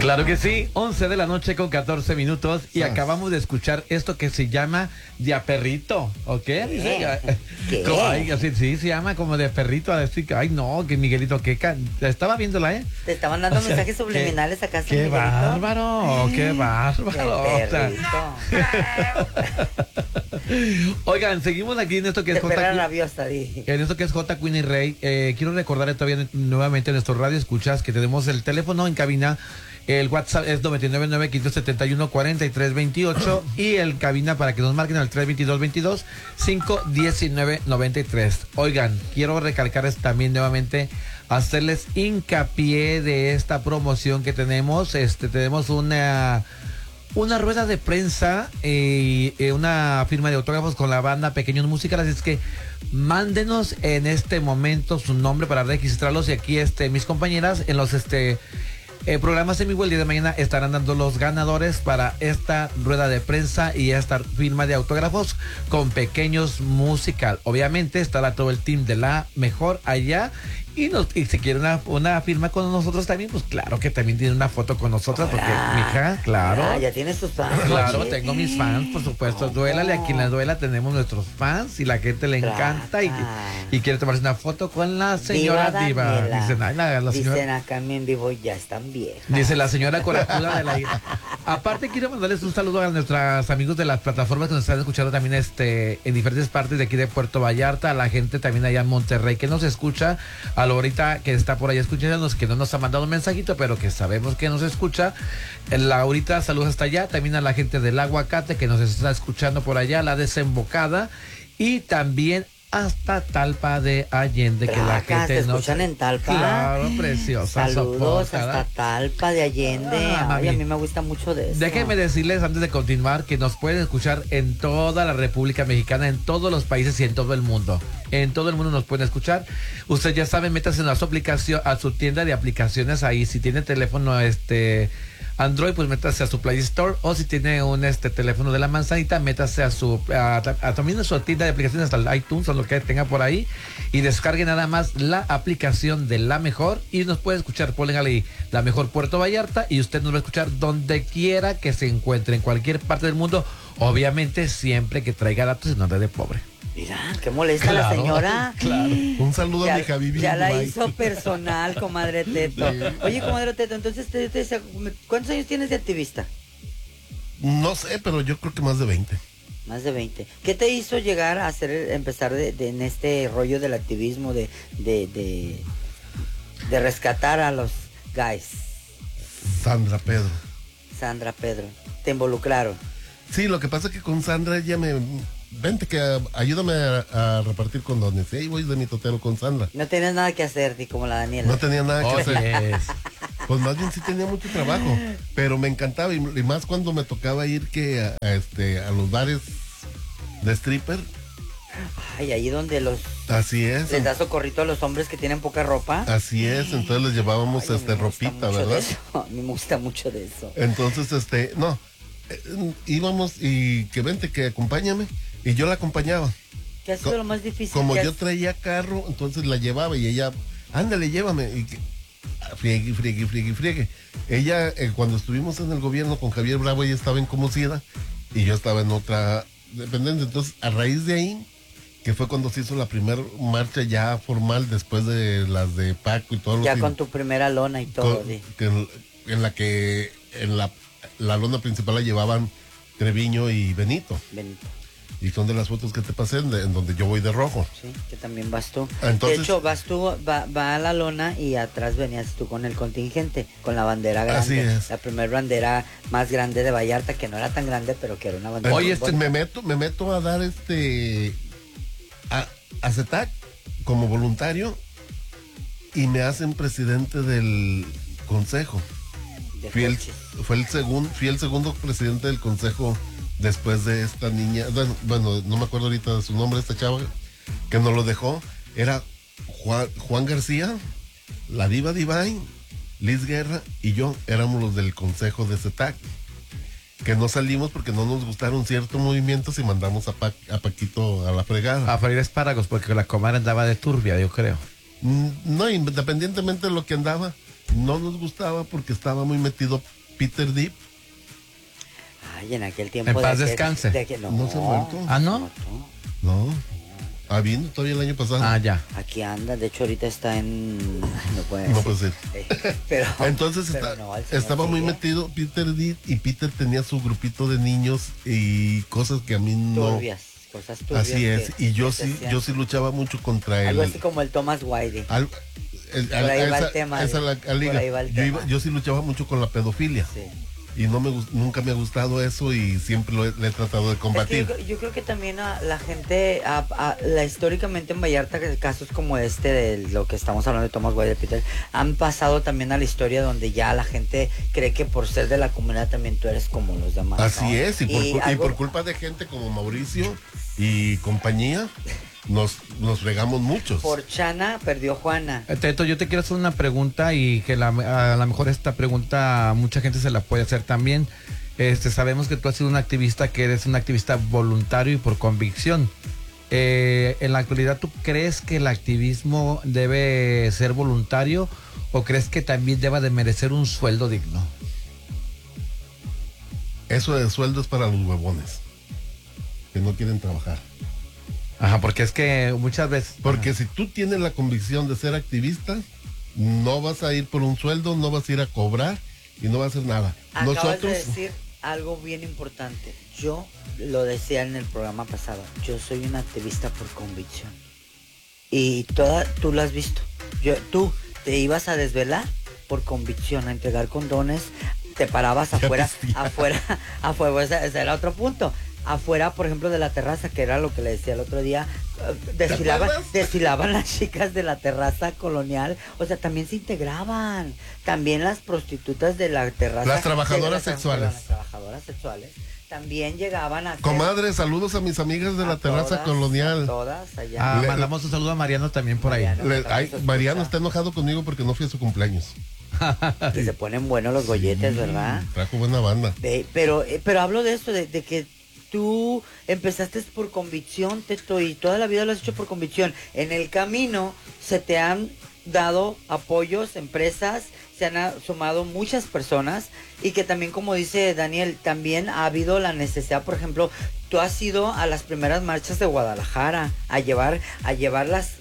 Claro que sí, 11 de la noche con 14 minutos y acabamos de escuchar esto que se llama de a perrito, ¿ok? ¿Qué? Ay, así, sí, se llama como de perrito, así que, ay no, que Miguelito, estaba viéndola, ¿eh? Te estaban dando mensajes subliminales acá. Qué bárbaro, qué bárbaro. Qué perrito. Oigan, seguimos aquí en esto que es Perra rabiosa, dije. En esto que es J. Queen y Rey. Quiero recordarle todavía nuevamente a nuestro radio escuchas que tenemos el teléfono en cabina. El WhatsApp es 999-571-4328 y el cabina para que nos marquen al 322-519-93. Oigan, quiero recalcarles también nuevamente, hacerles hincapié de esta promoción que tenemos. Tenemos una rueda de prensa y una firma de autógrafos con la banda Pequeños Musicales. Así es que mándenos en este momento su nombre para registrarlos y aquí mis compañeras en los programas en vivo el día de mañana estarán dando los ganadores para esta rueda de prensa y esta firma de autógrafos con Pequeños Musical. Obviamente estará todo el team de La Mejor allá y si quiere una firma con nosotros también, pues claro que también tiene una foto con nosotros. Hola. Porque mija, claro. Ya tienes tus fans. Claro, tengo mis fans, por supuesto. Duélale a quien le duela, tenemos nuestros fans y la gente le encanta y quiere tomarse una foto con la señora Diva. Dicen, ay, la señora. Dicen acá en vivo, ya están viejas. Dice la señora corajuda de la hija. Aparte quiero mandarles un saludo a nuestros amigos de las plataformas que nos están escuchando también en diferentes partes de aquí de Puerto Vallarta, a la gente también allá en Monterrey que nos escucha, a Laurita que está por allá escuchándonos, que no nos ha mandado un mensajito, pero que sabemos que nos escucha. Laurita, saludos hasta allá, también a la gente del Aguacate que nos está escuchando por allá, la Desembocada y también hasta Talpa de Allende, que la gente nos escuchan en Talpa. Claro, preciosa. Saludos hasta Talpa de Allende. Ay, a mí me gusta mucho de eso. Déjenme decirles antes de continuar que nos pueden escuchar en toda la República Mexicana, en todos los países y en todo el mundo. En todo el mundo nos pueden escuchar. Usted ya sabe, métase en su aplicación, a su tienda de aplicaciones ahí. Si tiene teléfono Android, pues métase a su Play Store, o si tiene un teléfono de la manzanita, métase también a su tienda de aplicaciones, hasta el iTunes o lo que tenga por ahí, y descargue nada más la aplicación de La Mejor y nos puede escuchar. Ponle ahí La Mejor Puerto Vallarta y usted nos va a escuchar donde quiera que se encuentre, en cualquier parte del mundo, obviamente siempre que traiga datos y no de pobre. Mira, qué molesta la señora. Claro. Un saludo a mi Javi. Ya la hizo personal, comadre Teto. Oye, comadre Teto, entonces ¿cuántos años tienes de activista? No sé, pero yo creo que más de 20. Más de 20. ¿Qué te hizo llegar a empezar en este rollo del activismo de rescatar a los guys? Sandra Pedro. ¿Te involucraron? Sí, lo que pasa es que con Sandra ella vente que ayúdame a repartir condones. Y ahí voy de mi totero con Sandra. No tenías nada que hacer, ni como la Daniela. No tenía nada que hacer. Pues más bien sí tenía mucho trabajo, pero me encantaba y más cuando me tocaba ir a los bares de stripper. Ay, ahí donde Así es. Les da socorrito a los hombres que tienen poca ropa. Así es, entonces les llevábamos ropita, ¿verdad? A mí me gusta mucho de eso. Entonces, íbamos y que vente, que acompáñame. Y yo la acompañaba. ¿Qué ha sido lo más difícil? Como yo traía carro, entonces la llevaba y ella, ándale, llévame. Y friegue. Ella, cuando estuvimos en el gobierno con Javier Bravo, ella estaba en Comocida y yo estaba en otra dependencia. Entonces, a raíz de ahí, que fue cuando se hizo la primera marcha ya formal después de las de Paco y todo lo ya con tu primera lona y todo. En la lona principal la llevaban Treviño y Benito. Y son de las fotos que te pasé en donde yo voy de rojo. Sí, que también vas tú. Entonces, de hecho, va a la lona y atrás venías tú con el contingente, con la bandera grande. Así es. La primera bandera más grande de Vallarta, que no era tan grande, pero que era una bandera. Oye, me meto a dar a CETAC como voluntario y me hacen presidente del consejo. Fui el segundo presidente del consejo después de esta niña, bueno, no me acuerdo ahorita de su nombre, esta chava que nos lo dejó, era Juan García, la Diva Divine, Liz Guerra y yo éramos los del consejo de CETAC, que no salimos porque no nos gustaron ciertos movimientos y mandamos a Paquito a la fregada. A freír espárragos porque la comadre andaba de turbia, yo creo. No, independientemente de lo que andaba, no nos gustaba porque estaba muy metido Peter Deep. Ay, en aquel tiempo. En paz de que- descanse. de que no. No se ha muerto. Ah, ¿no? No. Vino todavía el año pasado. Ah, ya. Aquí anda, de hecho ahorita está en... No puede No decir. puede ser. Pero, Entonces pero no, el señor estaba muy sigue. metido Peter Deep y Peter tenía su grupito de niños y cosas que a mí no. Turbias, cosas turbias. Así es. que- Y yo que sí, decían. yo sí luchaba mucho contra él. Algo así como el Thomas Whitey. Al- Por ahí va el tema, esa la por liga. ahí va el Yo, tema. yo sí luchaba mucho con la pedofilia Sí. y nunca me ha gustado eso y siempre le he tratado de Es que combatir. yo creo que también a la gente, históricamente en Vallarta, casos como este, de lo que estamos hablando de Thomas White de Peter, han pasado también a la historia donde ya la gente cree que por ser de la comunidad también tú eres como los demás. Así ¿no? es, y algo- por culpa de gente como Mauricio y compañía, nos regamos muchos. Por Chana perdió Juana. Teto, yo te quiero hacer una pregunta y que a lo mejor esta pregunta mucha gente se la puede hacer también. Sabemos que tú has sido un activista, que eres un activista voluntario y por convicción. En la actualidad, ¿tú crees que el activismo debe ser voluntario o crees que también deba de merecer un sueldo digno? Eso de sueldo es para los huevones que no quieren trabajar. Ajá, porque es que muchas veces... Porque si tú tienes la convicción de ser activista, no vas a ir por un sueldo, no vas a ir a cobrar y no vas a hacer nada. Acabas de decir algo bien importante. Yo lo decía en el programa pasado. Yo soy un activista por convicción. Y tú lo has visto. Tú te ibas a desvelar por convicción, a entregar condones, te parabas afuera, ese era otro punto. Afuera, por ejemplo, de la terraza, que era lo que le decía el otro día, desfilaban las chicas de la terraza colonial, o sea, también se integraban, también las prostitutas de la terraza. Las trabajadoras sexuales. Las trabajadoras sexuales también llegaban a... Comadre, saludos a mis amigas de la terraza colonial. Todas allá. mandamos un saludo a Mariano también por ahí. Mariano está enojado conmigo porque no fui a su cumpleaños. Y se ponen buenos los golletes, ¿verdad? Trajo buena banda. Pero hablo de esto, de que tú empezaste por convicción, Teto, y toda la vida lo has hecho por convicción. En el camino se te han dado apoyos, empresas, se han sumado muchas personas y que también, como dice Daniel, también ha habido la necesidad, por ejemplo, tú has ido a las primeras marchas de Guadalajara a llevar las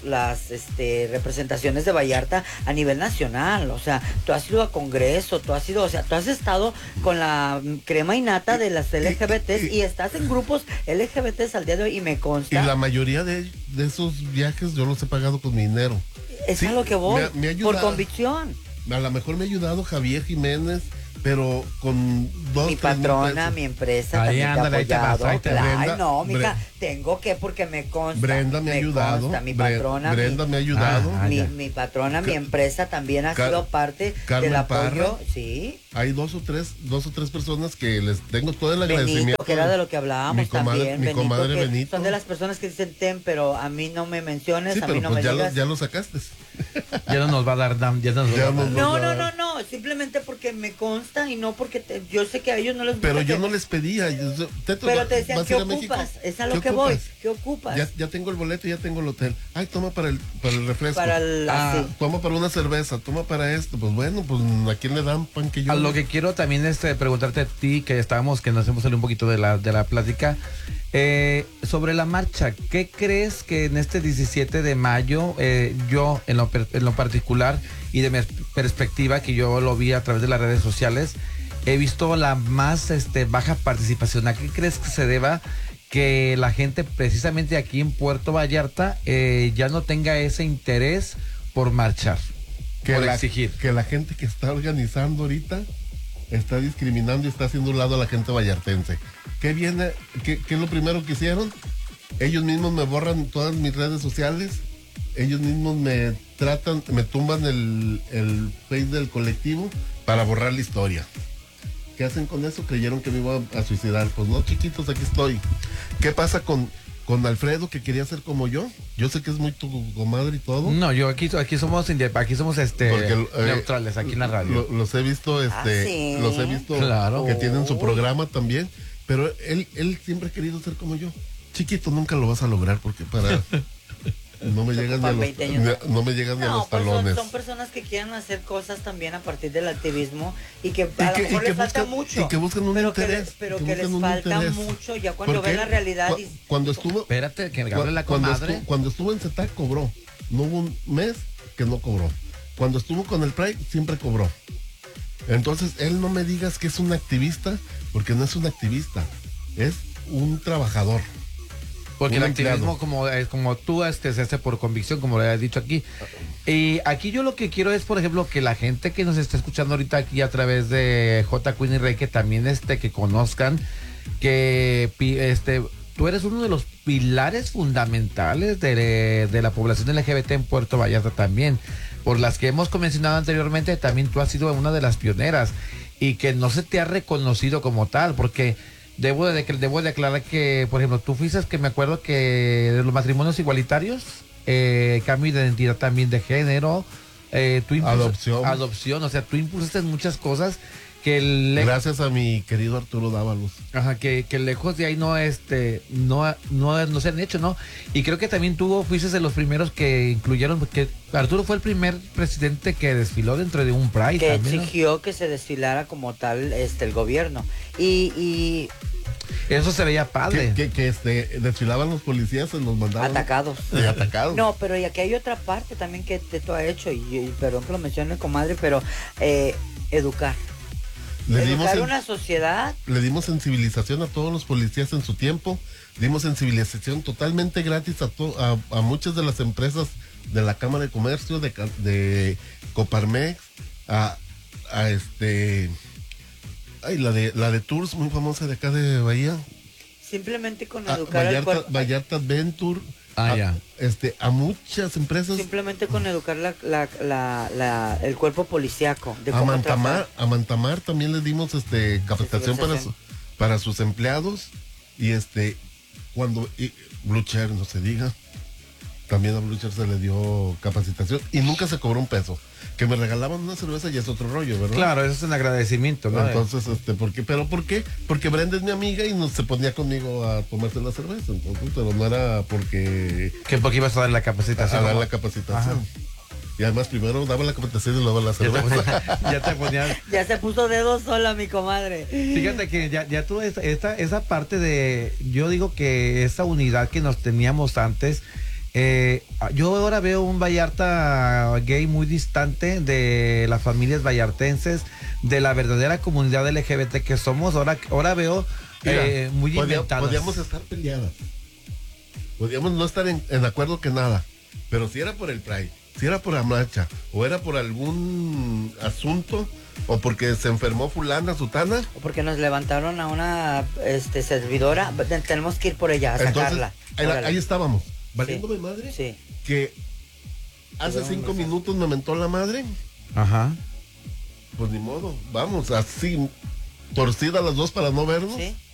representaciones de Vallarta a nivel nacional, o sea, tú has ido a Congreso, tú has estado con la crema innata de las LGBTs y estás en grupos LGBTs al día de hoy y me consta. Y la mayoría de esos viajes yo los he pagado con mi dinero. Es a lo que voy, me ha por ayudado. convicción. A lo mejor me ha ayudado Javier Jiménez, pero con Mi patrona, mi empresa, ahí también ándale, ahí te te ha vas, apoyado. ahí te Claro, Brenda, ay, no, mija, Bre- tengo que, porque me consta. Brenda me ha ayudado. Consta, mi patrona, Brenda me ha ayudado. mi patrona, mi empresa también ha Car- sido parte Carmen del apoyo. Parra. Sí. Hay dos o tres personas que les tengo todo el Benito, agradecimiento. que era de lo que hablábamos Mi comadre- también. mi Benito, comadre que Benito. son de las personas que dicen ten, pero a mí no me menciones, Sí, a mí pero no pues me digas. ya lo sacaste. Ya no nos va a dar ya nos va Ya a dar- no- No, simplemente porque me consta y no porque yo sé que a ellos no les gusta. Pero yo que- no les pedía. Teto, Pero te decían, ¿vas a ¿qué ir a México? ocupas? Es a lo ¿Qué que voy. ocupas? ¿Qué ocupas? Ya tengo el boleto, ya tengo el hotel. Ay, toma para el refresco. Para el... así. Toma para una cerveza, toma para esto. Pues bueno, pues ¿a quién le dan pan que yo? A lo que quiero también es preguntarte a ti, que nos hemos salido un poquito de la plática, sobre la marcha. ¿Qué crees que en este 17 de mayo, yo en lo particular y de mi perspectiva, que yo lo vi a través de las redes sociales, he visto la más baja participación? ¿A qué crees que se deba que la gente precisamente aquí en Puerto Vallarta ya no tenga ese interés por marchar, por exigir? Que la gente que está organizando ahorita está discriminando y está haciendo un lado a la gente vallartense. ¿Qué es lo primero que hicieron? Ellos mismos me borran todas mis redes sociales, ellos mismos me tumban el face del colectivo para borrar la historia. ¿Qué hacen con eso? Creyeron que me iba a suicidar. Pues no, chiquitos, aquí estoy. ¿Qué pasa con Alfredo, que quería ser como yo? Yo sé que es muy tu comadre y todo. No, yo aquí somos Porque, neutrales aquí en la radio. Los he visto, ¿sí? los he visto Claro. que tienen su programa también, pero él siempre ha querido ser como yo. Chiquito, nunca lo vas a lograr porque no me llegan ocupan 20 ni años. no me llegan ni a No, los pues talones. son personas que quieren hacer cosas también a partir del activismo y que Y a que- lo mejor y que les falta buscan- mucho. y que buscan un pero interés, pero que que les buscan un falta interés. mucho ya cuando ¿Por qué? ven la realidad. Cuando estuvo, Espérate, que hable la cuando comadre. cuando estuvo en CETAC cobró. No hubo un mes que no cobró. Cuando estuvo con el Pride siempre cobró. Entonces, él no me digas que es un activista, porque no es un activista, es un trabajador. Porque un el activismo, empleado. como tú, se hace por convicción, como le has dicho aquí. Y aquí yo lo que quiero es, por ejemplo, que la gente que nos está escuchando ahorita aquí a través de J. Queen y Rey, que también que conozcan que tú eres uno de los pilares fundamentales de la población LGBT en Puerto Vallarta también. Por las que hemos mencionado anteriormente, también tú has sido una de las pioneras y que no se te ha reconocido como tal, porque debo de aclarar que, por ejemplo, tú fuiste, que me acuerdo que de los matrimonios igualitarios, cambio de identidad también de género, adopción, o sea, tú impulsaste muchas cosas que Gracias a mi querido Arturo Dávalos. Ajá, que lejos de ahí no se han hecho, ¿no? Y creo que también tú fuiste de los primeros que incluyeron, porque Arturo fue el primer presidente que desfiló dentro de un Pride Que también, ¿no? exigió que se desfilara como tal el gobierno. Y Eso se veía padre. Que desfilaban los policías, se los mandaban. atacados. Atacados. No, pero y aquí hay otra parte también que Teto ha hecho, y perdón que lo mencione, comadre, pero educar. Educar una sociedad. Le dimos sensibilización a todos los policías en su tiempo, dimos sensibilización totalmente gratis a muchas de las empresas de la Cámara de Comercio, de Coparmex, la de Tours, muy famosa de acá de Bahía, Simplemente con educar al cuerpo. Vallarta Adventure, ya. a muchas empresas. Simplemente con educar el cuerpo policíaco. De A cómo Mantamar, tratar. también les dimos capacitación para sus empleados y Blue Chair, no se diga, también a Blue Chair se le dio capacitación y nunca se cobró un peso. Que me regalaban una cerveza y es otro rollo, ¿verdad? Claro, eso es un agradecimiento, ¿no? Entonces, ¿por qué? Porque Brenda es mi amiga y se ponía conmigo a tomarse la cerveza, entonces, pero no era porque porque ibas a dar la capacitación. a dar la capacitación. Ajá. Y además primero daba la capacitación y luego la cerveza. Ya te ponías. Ya se puso dedo sola mi comadre. Fíjate que ya tú esa parte de, yo digo que esa unidad que nos teníamos antes, yo ahora veo un Vallarta gay muy distante de las familias vallartenses, de la verdadera comunidad LGBT que somos. Ahora veo Mira, muy inventadas. podíamos estar peleadas. Podíamos no estar en acuerdo que nada. Pero si era por el Pride, si era por la marcha, o era por algún asunto, o porque se enfermó fulana, sutana. O porque nos levantaron a una servidora. Tenemos que ir por ella a sacarla. Entonces, ahí estábamos. Valiéndome madre. Sí. Que hace 5 minutos me mentó la madre. Ajá. Pues ni modo. Vamos, así, torcida las dos para no vernos. Sí.